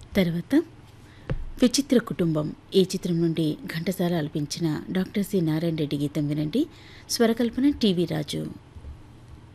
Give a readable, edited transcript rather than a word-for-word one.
తర్వాత 'విచిత్ర కుటుంబం' ఈ చిత్రం నుండి ఘంటసాల ఆలపించిన డాక్టర్ సి నారాయణ రెడ్డి గీతం వినండి. స్వరకల్పన టీవీ రాజు.